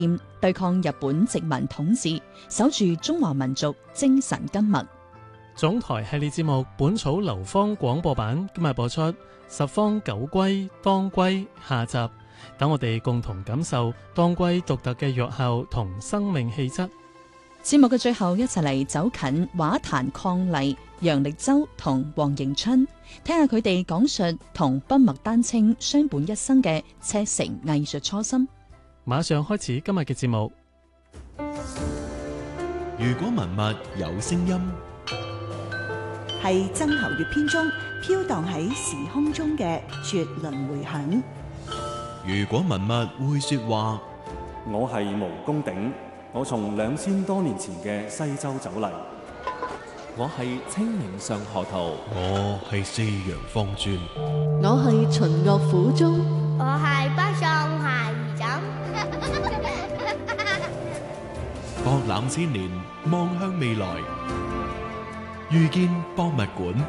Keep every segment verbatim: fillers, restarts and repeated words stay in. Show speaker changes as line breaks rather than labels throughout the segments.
對抗日本殖民統治，守住中華民族精神根脈。
總台系列節目《本草流芳》廣播版今日播出十方九歸當歸下集，等我哋共同感受當歸獨特嘅藥效同生命氣質。
節目嘅最後，一齊嚟走近畫壇伉儷楊力州同黃迎春，聽下佢哋講述同筆墨丹青相伴一生嘅赤誠藝術初心。
馬上開始今日嘅節目。
如果文物有聲音，
係曾侯乙編中飄蕩喺時空中嘅絕倫迴響。
如果文物會說話，
我係毛公鼎，我從兩千多年前嘅西周走嚟。
我係清明上河圖，
我係四陽方尊，
我係秦樂府中，
我係北宋孩兒枕。
博覽千年，望向未來，遇見博物館。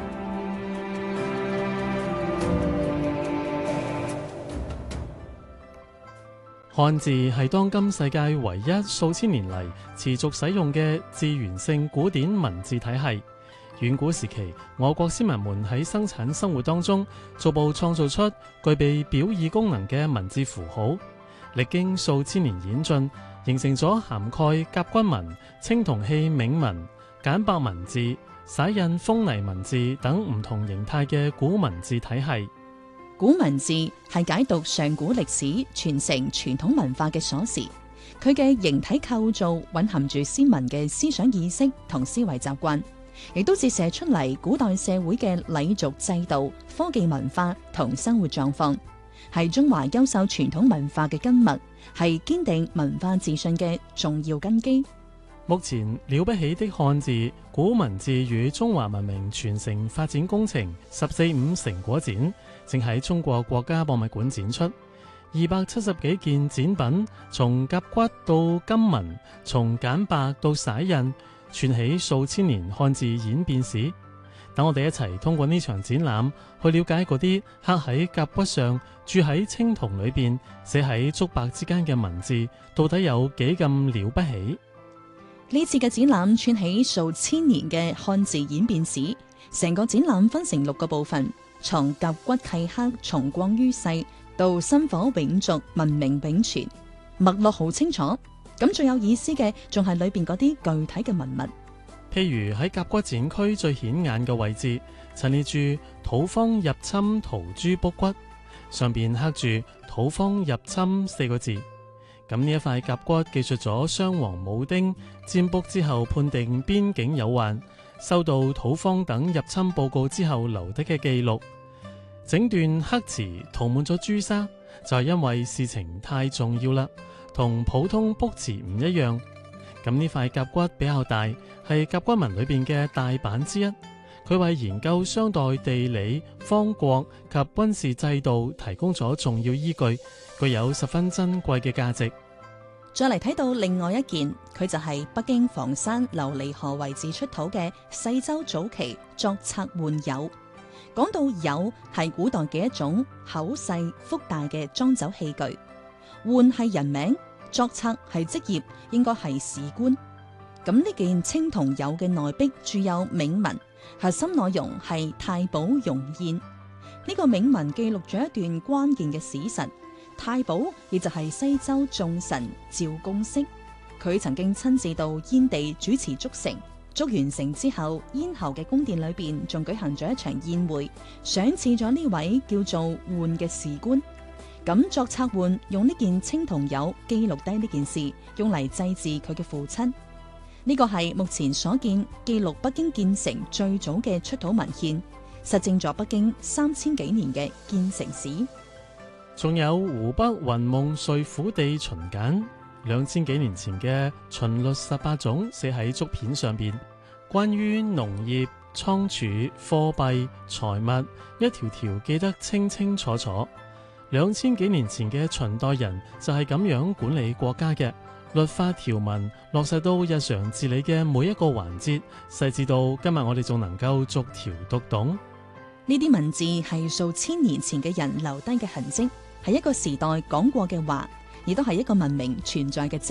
漢字係當今世界唯一數千年嚟持續使用嘅字源性古典文字體系。遠古時期，我國先民們喺生產生活當中，逐步創造出具備表意功能嘅文字符號，歷經數千年演進，形成咗涵蓋甲骨文、青銅器銘文、簡白文字、灑印封泥文字等唔同形態嘅古文字體系。
古文字係解讀上古歷史、傳承傳統文化嘅鎖匙，佢嘅形體構造蘊含住先民嘅思想意識同思維習慣，亦都折射出嚟古代社會嘅禮俗制度、科技文化同生活狀況，係中華優秀傳統文化嘅根脈，係堅定文化自信嘅重要根基。
目前了不起的漢字古文字與中華文明傳承發展工程十四五成果展正喺中國國家博物館展出，二百七十幾件展品，從甲骨到金文，從簡白到灑印，串起數千年漢字演變史。等我哋一齊通過呢場展覽去了解嗰啲刻喺甲骨上、鑄喺青銅裏邊、寫喺竹帛之間嘅文字，到底有幾咁了不起？
呢次嘅展覽串起數千年嘅漢字演變史，成個展覽分成六個部分，從甲骨契刻重光於世到薪火永續文明永存，脈絡好清楚。咁最有意思嘅仲係裏邊嗰啲具體嘅文物，
譬如喺甲骨展區最顯眼嘅位置，陳列住土方入侵陶朱卜骨，上邊刻住土方入侵四個字。咁呢一塊甲骨記述咗商王武丁占卜之後判定邊境有患，收到土方等入侵報告之後留低嘅記錄。整段刻詞塗滿咗朱砂，就係因為事情太重要啦，同普通卜辭唔一樣。咁呢塊甲骨比較大，係甲骨文裏邊嘅大版之一。佢為研究商代地理、方國及軍事制度提供咗重要依據，具有十分珍貴嘅價值。
再嚟睇到另外一件，佢就係北京房山琉璃河遺址出土嘅西周早期作冊碗牖。講到牖係古代嘅一種口細腹大嘅裝酒器具，碗係人名，作冊係職業，應該係史官。咁呢件青銅牖嘅內壁注有銘文，核心內容係太保容宴。呢個銘文記錄咗一段關鍵嘅史實。太保亦就係西周眾神趙公式，佢曾經親自到燕地主持築城，築完城之後，燕侯嘅宮殿裏邊仲舉行咗一場宴會，賞賜咗呢位叫做渙嘅士官。咁作冊渙用呢件青銅牖記錄低呢件事，用嚟祭祀佢嘅父親。呢個係目前所見記錄北京建成最早嘅出土文獻，實證咗北京三千幾年嘅建成史。
仲有湖北雲夢睡虎地秦簡，兩千幾年前嘅秦律十八種寫喺竹片上邊，關於農業、倉儲、貨幣、財物，一條條記得清清楚楚。兩千幾年前嘅秦代人就係咁樣管理國家嘅，律法條文落實到日常治理嘅每一個環節，細緻到今日我哋仲能夠逐條讀懂。
呢啲文字係數千年前嘅人留低嘅痕跡，係一個時代講過嘅話， 亦都係一個文明存在嘅證